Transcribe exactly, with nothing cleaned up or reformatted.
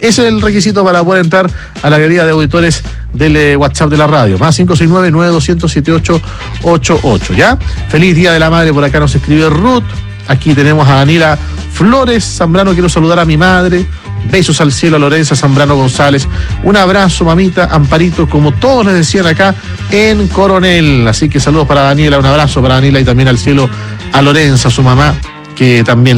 Ese es el requisito para poder entrar a la galería de auditores del eh, WhatsApp de la radio, más cinco seis nueve, nueve dos cero cero, siete ocho ocho ocho, ¿ya? Feliz Día de la Madre, por acá nos escribe Ruth. Aquí tenemos a Daniela Flores Zambrano, quiero saludar a mi madre. Besos al cielo a Lorenza Zambrano González. Un abrazo, mamita, Amparito, como todos les decían acá en Coronel. Así que saludos para Daniela, un abrazo para Daniela y también al cielo a Lorenza, su mamá, que también